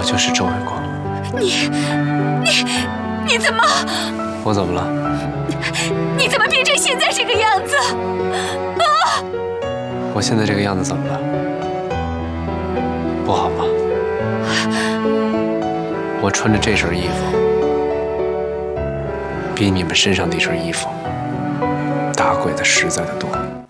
就是周伟光。 你怎么？ 我怎么了？ 你怎么变成现在这个样子？啊！ 我现在这个样子怎么了？不好吗？我穿着这身衣服，比你们身上那身衣服打鬼的实在的多。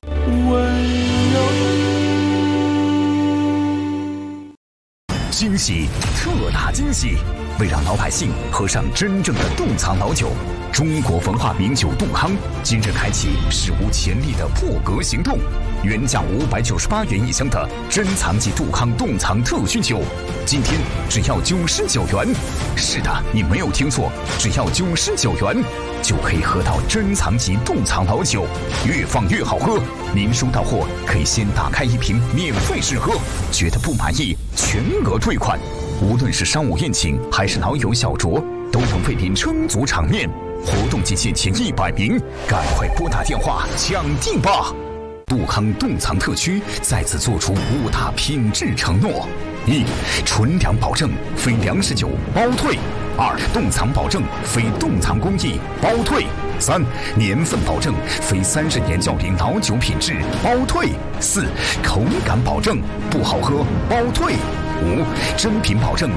惊喜，特大惊喜！为让老百姓喝上真正的洞藏老酒，中国文化名酒杜康今日开启史无前例的破格行动，原价598元一箱的珍藏级杜康洞藏特熏酒，今天只要99元。是的，你没有听错，只要99元就可以喝到珍藏级洞藏老酒，越放越好喝。您收到货可以先打开一瓶免费试喝，觉得不满意全额退款。无论是商务宴请还是老友小酌，都能为您撑足场面。活动期限前100名，赶快拨打电话抢定吧！杜康洞藏特区再次做出5大品质承诺：1. 纯粮保证，非粮食酒包退；2. 洞藏保证，非洞藏工艺包退；3. 年份保证，非30年窖龄老酒品质包退；4. 口感保证，不好喝包退；5. 真品保证，